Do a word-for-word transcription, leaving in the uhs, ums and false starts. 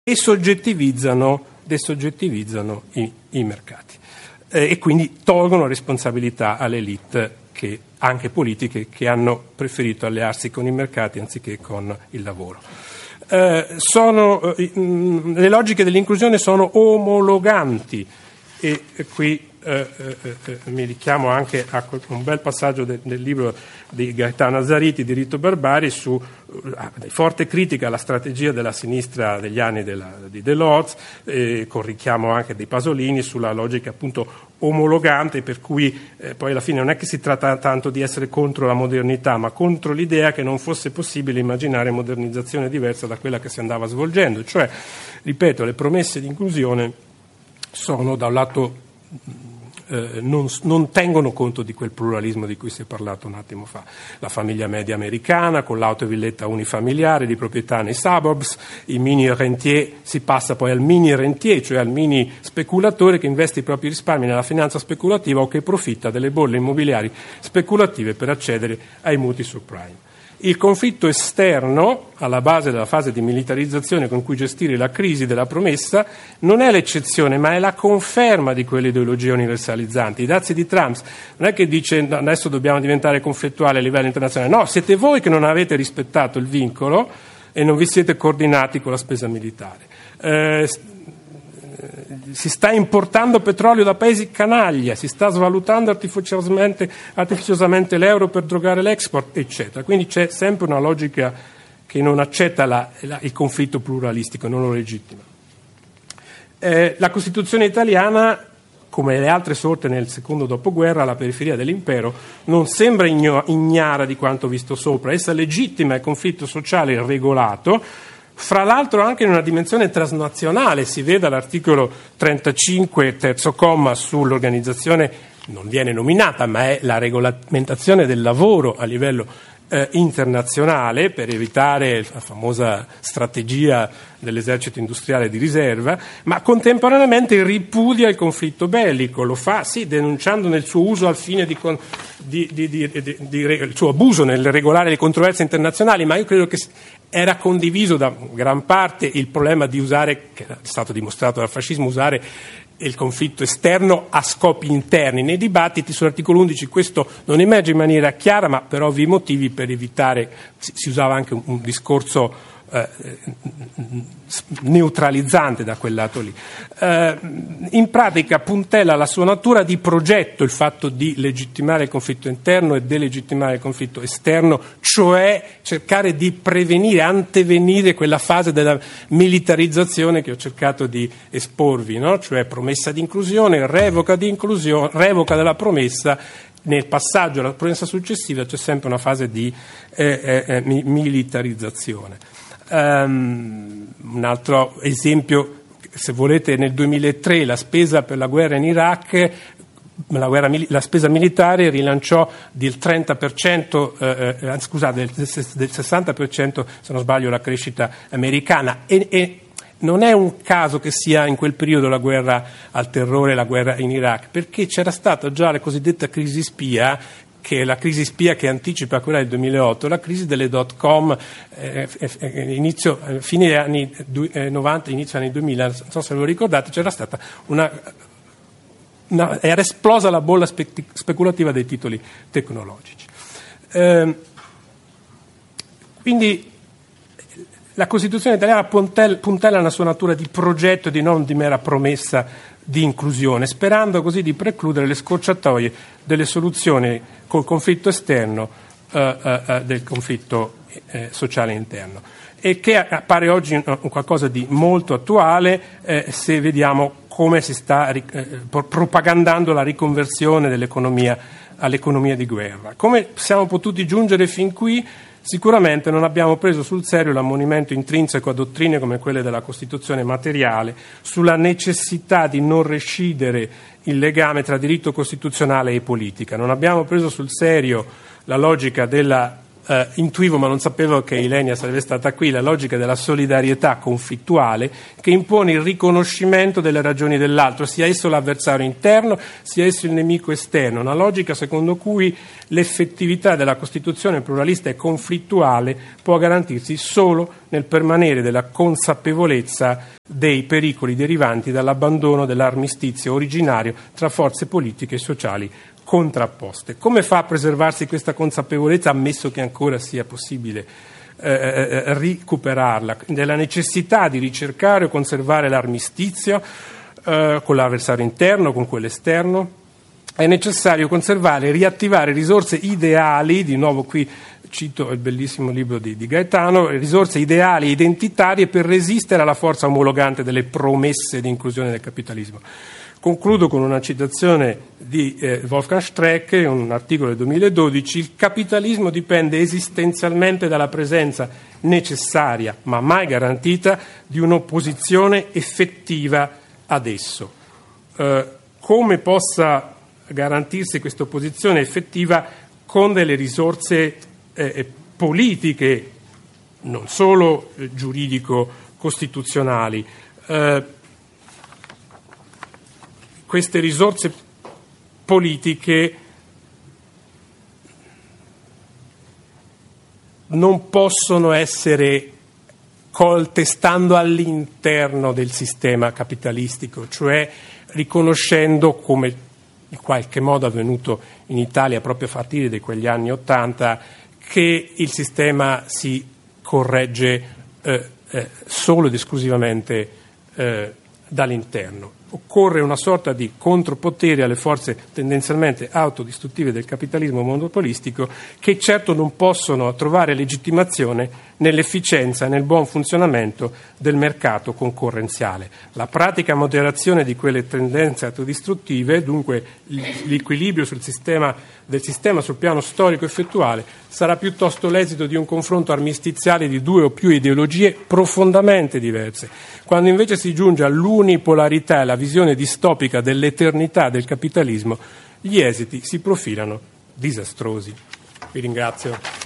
desoggettivizzano, desoggettivizzano i, i mercati eh, e quindi tolgono responsabilità alle elite, che, anche politiche, che hanno preferito allearsi con i mercati anziché con il lavoro. Eh, sono, eh, mh, le logiche dell'inclusione sono omologanti e, e qui eh, eh, eh, mi richiamo anche a un bel passaggio de, del libro di Gaetano Azzariti, Diritto Barbari, su eh, forte critica alla strategia della sinistra degli anni della, di Delors, eh, con richiamo anche dei Pasolini sulla logica appunto omologante, per cui eh, poi alla fine non è che si tratta tanto di essere contro la modernità, ma contro l'idea che non fosse possibile immaginare modernizzazione diversa da quella che si andava svolgendo. Cioè, ripeto, le promesse di inclusione sono da un lato eh, non, non tengono conto di quel pluralismo di cui si è parlato un attimo fa, la famiglia media americana con l'auto e villetta unifamiliare di proprietà nei suburbs, i mini rentier, si passa poi al mini rentier, cioè al mini speculatore che investe i propri risparmi nella finanza speculativa o che profitta delle bolle immobiliari speculative per accedere ai mutui subprime. Il conflitto esterno, alla base della fase di militarizzazione con cui gestire la crisi della promessa, non è l'eccezione, ma è la conferma di quelle ideologie universalizzanti. I dazi di Trump non è che dice adesso dobbiamo diventare conflittuali a livello internazionale, no, siete voi che non avete rispettato il vincolo e non vi siete coordinati con la spesa militare. Eh, si sta importando petrolio da paesi canaglia, si sta svalutando artificiosamente, artificiosamente l'euro per drogare l'export, eccetera. Quindi c'è sempre una logica che non accetta la, la, il conflitto pluralistico, non lo legittima. Eh, la Costituzione italiana, come le altre sorte nel secondo dopoguerra, alla periferia dell'impero, non sembra igno, ignara di quanto visto sopra. Essa legittima il conflitto sociale regolato, fra l'altro anche in una dimensione transnazionale. Si veda l'articolo trentacinque, terzo comma, sull'organizzazione, non viene nominata, ma è la regolamentazione del lavoro a livello eh, internazionale, per evitare la famosa strategia dell'esercito industriale di riserva, ma contemporaneamente ripudia il conflitto bellico. Lo fa, sì, denunciando nel suo uso al fine di, di, di, di, di, di il suo abuso nel regolare le controversie internazionali, ma io credo che era condiviso da gran parte il problema di usare, che è stato dimostrato dal fascismo, usare il conflitto esterno a scopi interni. Nei dibattiti sull'articolo undici questo non emerge in maniera chiara, ma per ovvi motivi, per evitare, si, si usava anche un, un discorso eh, neutralizzante da quel lato lì. Eh, in pratica puntella la sua natura di progetto il fatto di legittimare il conflitto interno e delegittimare il conflitto esterno, cioè cercare di prevenire, antevenire quella fase della militarizzazione che ho cercato di esporvi, no? Cioè promessa di inclusione, revoca di inclusione, revoca della promessa. Nel passaggio alla promessa successiva c'è sempre una fase di eh, eh, militarizzazione. Um, un altro esempio, se volete, nel duemilatré la spesa per la guerra in Iraq, la, guerra, la spesa militare rilanciò del trenta per cento, eh, eh, scusate, del, del sessanta per cento, se non sbaglio, la crescita americana. E, e non è un caso che sia in quel periodo la guerra al terrore, la guerra in Iraq, perché c'era stata già la cosiddetta crisi spia, che è la crisi spia che anticipa quella del duemilaotto, la crisi delle dot com, eh, eh, inizio, eh, fine degli anni eh, novanta, inizio anni duemila, non so se ve lo ricordate, c'era stata una, una era esplosa la bolla spe- speculativa dei titoli tecnologici. Eh, quindi la Costituzione italiana puntella, puntella una sua natura di progetto e di non di mera promessa di inclusione, sperando così di precludere le scorciatoie delle soluzioni col conflitto esterno eh, eh, del conflitto eh, sociale interno, e che appare oggi un qualcosa di molto attuale eh, se vediamo come si sta eh, propagandando la riconversione dell'economia all'economia di guerra. Come siamo potuti giungere fin qui? Sicuramente non abbiamo preso sul serio l'ammonimento intrinseco a dottrine come quelle della Costituzione materiale sulla necessità di non rescidere il legame tra diritto costituzionale e politica. Non abbiamo preso sul serio la logica della Uh, intuivo ma non sapevo che Ilenia sarebbe stata qui, la logica della solidarietà conflittuale che impone il riconoscimento delle ragioni dell'altro, sia esso l'avversario interno, sia esso il nemico esterno, una logica secondo cui l'effettività della Costituzione pluralista e conflittuale può garantirsi solo nel permanere della consapevolezza dei pericoli derivanti dall'abbandono dell'armistizio originario tra forze politiche e sociali contrapposte. Come fa a preservarsi questa consapevolezza, ammesso che ancora sia possibile eh, recuperarla? Della necessità di ricercare o conservare l'armistizio eh, con l'avversario interno, con quello esterno. È necessario conservare e riattivare risorse ideali, di nuovo qui cito il bellissimo libro di, di Gaetano, risorse ideali e identitarie per resistere alla forza omologante delle promesse di inclusione del capitalismo. Concludo con una citazione di eh, Wolfgang Streeck, un articolo del duemiladodici: il capitalismo dipende esistenzialmente dalla presenza necessaria, ma mai garantita, di un'opposizione effettiva ad esso. Eh, come possa garantirsi questa opposizione effettiva? Con delle risorse eh, politiche, non solo eh, giuridico-costituzionali. Eh, Queste risorse politiche non possono essere colte stando all'interno del sistema capitalistico, cioè riconoscendo, come in qualche modo è avvenuto in Italia proprio a partire da quegli anni Ottanta, che il sistema si corregge eh, eh, solo ed esclusivamente eh, dall'interno. Occorre una sorta di contropotere alle forze tendenzialmente autodistruttive del capitalismo monopolistico, che certo non possono trovare legittimazione nell'efficienza e nel buon funzionamento del mercato concorrenziale. La pratica moderazione di quelle tendenze autodistruttive, dunque l'equilibrio sul sistema, del sistema sul piano storico-effettuale, sarà piuttosto l'esito di un confronto armistiziale di due o più ideologie profondamente diverse. Quando invece si giunge all'unipolarità e alla visione distopica dell'eternità del capitalismo, gli esiti si profilano disastrosi. Vi ringrazio.